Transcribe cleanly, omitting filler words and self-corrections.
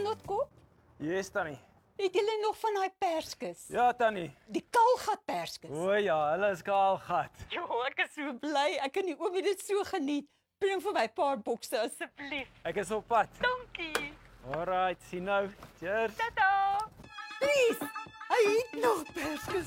Grootkom? Yes, Tannie. Het julle nog van daai perskes? Ja, Tannie. Die kaalgat perskes. O ja, hulle is kaalgat. Jo, ek is so bly. Ek en die oomie dit so geniet. Bring vir my 'n paar bokse asseblief. Ek is op pad. Dankie. Alright, sien nou. Cheers. Tata. Please. Hy het nog perskes.